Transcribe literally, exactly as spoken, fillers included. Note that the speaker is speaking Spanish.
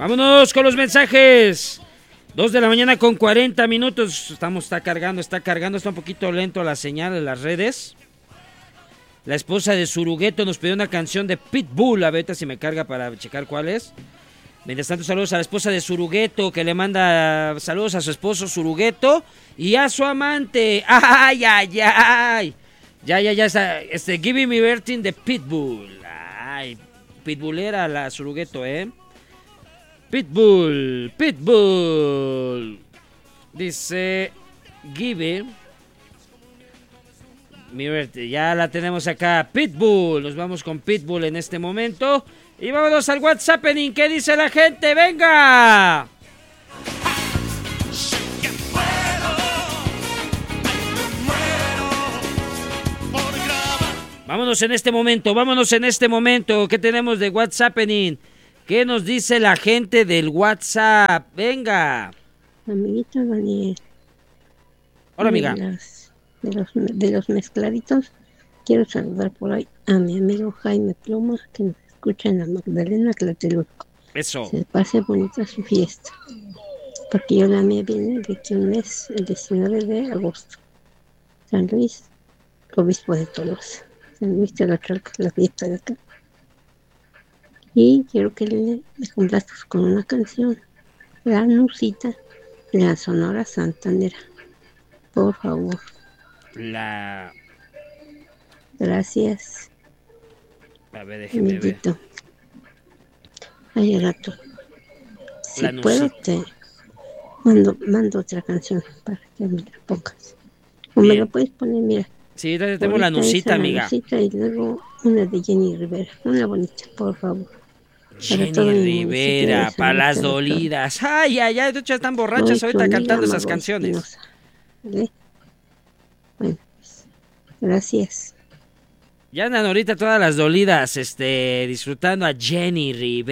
Vámonos con los mensajes. Dos de la mañana con cuarenta minutos. Estamos, está cargando, está cargando. Está un poquito lento la señal de las redes. La esposa de Zurugueto nos pidió una canción de Pitbull. A ver ahorita si me carga para checar cuál es. Mientras tanto, saludos a la esposa de Zurugueto, que le manda saludos a su esposo Zurugueto y a su amante. ¡Ay, ay, ay! Ya, ya, ya está. Este, Give Me Everything de Pitbull. Ay, pitbullera la Zurugueto, ¿eh? Pitbull, Pitbull. Dice, Give Me Everything. Ya la tenemos acá, Pitbull. Nos vamos con Pitbull en este momento. Y vámonos al WhatsApp. ¿Qué dice la gente? ¡Venga! Vámonos en este momento, vámonos en este momento. ¿Qué tenemos de WhatsApp? ¿Qué nos dice la gente del WhatsApp? Venga. Amiguito Daniel. Hola, amiga. De, las, de, los, de los mezcladitos, quiero saludar por ahí a mi amigo Jaime Pluma, que nos escucha en la Magdalena Tlatelolco. Eso. Se pase bonita su fiesta. Porque yo la mía viene de que un mes, el diecinueve de agosto. San Luis, obispo de Tolosa. San Luis de la Chalca, la fiesta de acá. Y quiero que le, le complazcas con una canción. La Nusita, la Sonora Santanera. Por favor. La... Gracias. A ver, déjeme amiguito. ver. Hay rato. Si la puedo, te mando, mando otra canción para que me la pongas. O Bien. Me la puedes poner, mira. Sí, tenemos la Nusita, amiga. La Nusita y luego una de Jenny Rivera. Una bonita, por favor. Jenny Rivera, para las dolidas. Ay, ay, ay, de hecho están borrachas Ay, ahorita cantando esas canciones. ¿Vale? Bueno, pues, gracias. Ya andan ahorita todas las dolidas, este, disfrutando a Jenny Rivera.